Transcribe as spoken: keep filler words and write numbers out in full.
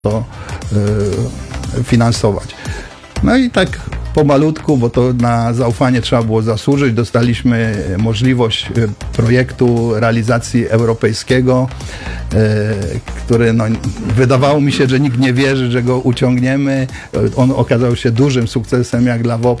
to y, finansować. No i tak pomalutku, bo to na zaufanie trzeba było zasłużyć, dostaliśmy możliwość projektu realizacji europejskiego, y, który no, wydawało mi się, że nikt nie wierzy, że go uciągniemy. On okazał się dużym sukcesem jak dla W O P.